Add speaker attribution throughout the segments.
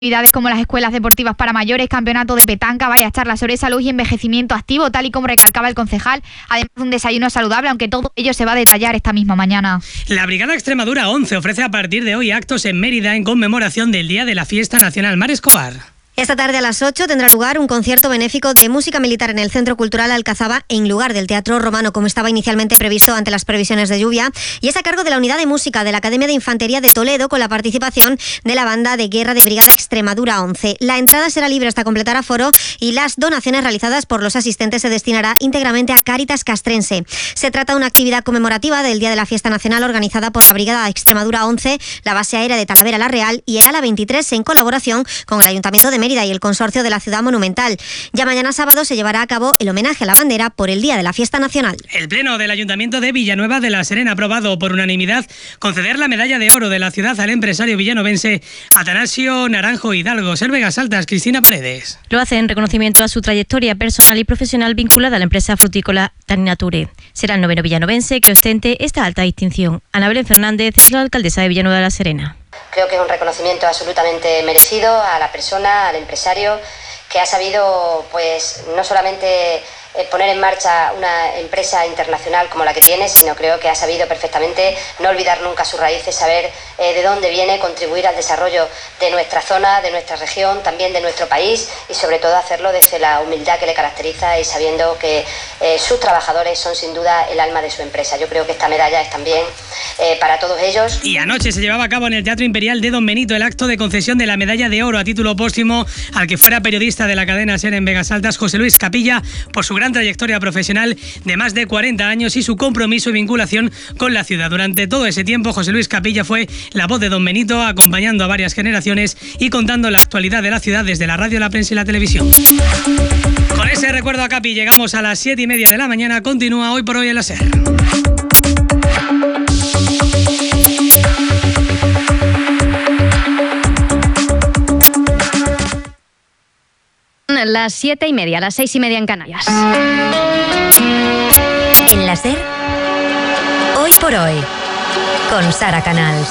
Speaker 1: Actividades como las escuelas deportivas para mayores, campeonato de petanca, varias charlas sobre salud y envejecimiento activo, tal y como recalcaba el concejal, además de un desayuno saludable, aunque todo ello se va a detallar esta misma mañana.
Speaker 2: La Brigada Extremadura 11 ofrece a partir de hoy actos en Mérida en conmemoración del Día de la Fiesta Nacional. Mar Escobar.
Speaker 3: Esta tarde a las 8 tendrá lugar un concierto benéfico de música militar en el Centro Cultural Alcazaba en lugar del Teatro Romano, como estaba inicialmente previsto ante las previsiones de lluvia, y es a cargo de la Unidad de Música de la Academia de Infantería de Toledo, con la participación de la Banda de Guerra de Brigada Extremadura 11. La entrada será libre hasta completar aforo y las donaciones realizadas por los asistentes se destinará íntegramente a Cáritas Castrense. Se trata de una actividad conmemorativa del Día de la Fiesta Nacional organizada por la Brigada Extremadura 11, la Base Aérea de Talavera la Real y el Ala 23 en colaboración con el Ayuntamiento de Mérida y el Consorcio de la Ciudad Monumental. Ya mañana sábado se llevará a cabo el homenaje a la bandera por el Día de la Fiesta Nacional.
Speaker 2: El Pleno del Ayuntamiento de Villanueva de la Serena ha aprobado por unanimidad conceder la medalla de oro de la ciudad al empresario villanovense Atanasio Naranjo Hidalgo. Ser Vegas Altas, Cristina Paredes.
Speaker 4: Lo hace en reconocimiento a su trayectoria personal y profesional vinculada a la empresa frutícola Tanninature. Será el noveno villanovense que ostente esta alta distinción. Ana Belén Fernández es la alcaldesa de Villanueva de la Serena.
Speaker 5: Creo que es un reconocimiento absolutamente merecido a la persona, al empresario, que ha sabido, pues, no solamente poner en marcha una empresa internacional como la que tiene, sino creo que ha sabido perfectamente no olvidar nunca sus raíces, saber de dónde viene, contribuir al desarrollo de nuestra zona, de nuestra región, también de nuestro país, y sobre todo hacerlo desde la humildad que le caracteriza y sabiendo que sus trabajadores son sin duda el alma de su empresa. Yo creo que esta medalla es también para todos ellos.
Speaker 2: Y anoche se llevaba a cabo en el Teatro Imperial de Don Benito el acto de concesión de la medalla de oro a título póstumo al que fuera periodista de la cadena SER en Vegas Altas, José Luis Capilla, por su gran trayectoria profesional de más de 40 años y su compromiso y vinculación con la ciudad. Durante todo ese tiempo, José Luis Capilla fue la voz de Don Benito, acompañando a varias generaciones y contando la actualidad de la ciudad desde la radio, la prensa y la televisión. Con ese recuerdo a Capi llegamos a las 7:30 de la mañana. Continúa Hoy por Hoy en la SER.
Speaker 6: Las 7:30, las 6:30 en Canarias.
Speaker 7: En la SER, Hoy por Hoy, con Sara Canals.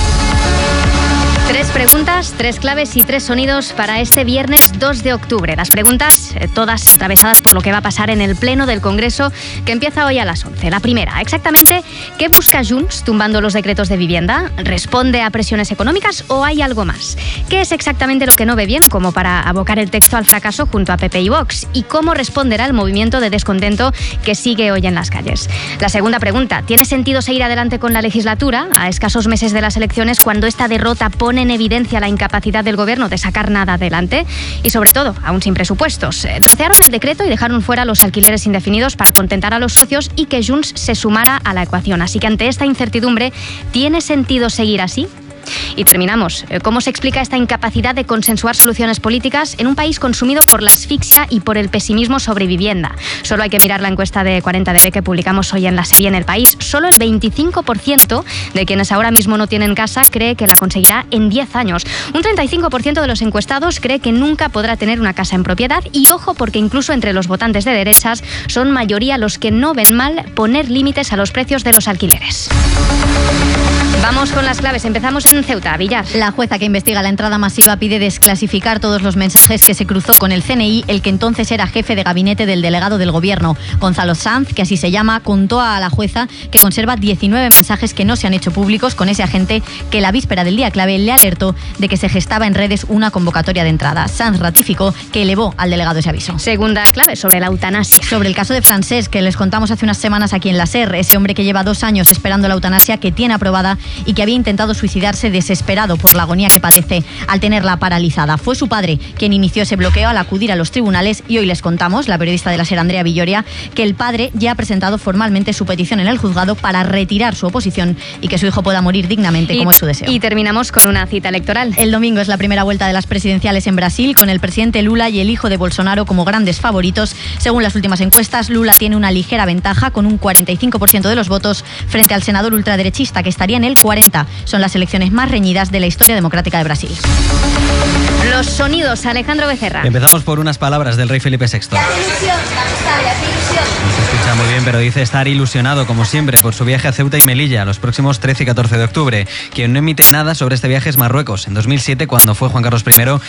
Speaker 6: 3 preguntas, 3 claves y 3 sonidos para este viernes 2 de octubre. Las preguntas, todas atravesadas por lo que va a pasar en el Pleno del Congreso, que empieza hoy a las 11. La primera, exactamente, ¿qué busca Junts tumbando los decretos de vivienda? ¿Responde a presiones económicas o hay algo más? ¿Qué es exactamente lo que no ve bien como para abocar el texto al fracaso junto a PP y Vox? ¿Y cómo responderá el movimiento de descontento que sigue hoy en las calles? La segunda pregunta, ¿tiene sentido seguir adelante con la legislatura a escasos meses de las elecciones cuando esta derrota pone en evidencia la incapacidad del gobierno de sacar nada adelante? Y sobre todo, aún sin presupuestos. Trocearon el decreto y dejaron fuera los alquileres indefinidos para contentar a los socios y que Junts se sumara a la ecuación. Así que ante esta incertidumbre, ¿tiene sentido seguir así? Y terminamos. ¿Cómo se explica esta incapacidad de consensuar soluciones políticas en un país consumido por la asfixia y por el pesimismo sobre vivienda? Solo hay que mirar la encuesta de 40DB que publicamos hoy en la serie En el País. Solo el 25% de quienes ahora mismo no tienen casa cree que la conseguirá en 10 años. Un 35% de los encuestados cree que nunca podrá tener una casa en propiedad. Y ojo, porque incluso entre los votantes de derechas son mayoría los que no ven mal poner límites a los precios de los alquileres. Vamos con las claves. Empezamos en Ceuta, Villar.
Speaker 8: La jueza que investiga la entrada masiva pide desclasificar todos los mensajes que se cruzó con el CNI, el que entonces era jefe de gabinete del delegado del gobierno. Gonzalo Sanz, que así se llama, contó a la jueza que conserva 19 mensajes que no se han hecho públicos con ese agente que la víspera del día clave le alertó de que se gestaba en redes una convocatoria de entrada. Sanz ratificó que elevó al delegado ese aviso.
Speaker 6: Segunda clave, sobre la eutanasia.
Speaker 8: Sobre el caso de Francesc, que les contamos hace unas semanas aquí en la SER, ese hombre que lleva 2 años esperando la eutanasia, que tiene aprobada y que había intentado suicidarse desesperado por la agonía que padece al tenerla paralizada. Fue su padre quien inició ese bloqueo al acudir a los tribunales y hoy les contamos, la periodista de la SER, Andrea Villoria, que el padre ya ha presentado formalmente su petición en el juzgado para retirar su oposición y que su hijo pueda morir dignamente como es su deseo.
Speaker 6: Y terminamos con una cita electoral.
Speaker 8: El domingo es la primera vuelta de las presidenciales en Brasil, con el presidente Lula y el hijo de Bolsonaro como grandes favoritos. Según las últimas encuestas, Lula tiene una ligera ventaja con un 45% de los votos frente al senador ultraderechista, que estaría en el 40%. Son las elecciones más reñidas de la historia democrática de Brasil.
Speaker 6: Los sonidos, Alejandro Becerra.
Speaker 9: Empezamos por unas palabras del rey Felipe VI.
Speaker 10: La ilusión, ilusión.
Speaker 9: Se escucha muy bien, pero dice estar ilusionado, como siempre, por su viaje a Ceuta y Melilla los próximos 13 y 14 de octubre. Quien no emite nada sobre este viaje es Marruecos. En 2007, cuando fue Juan Carlos I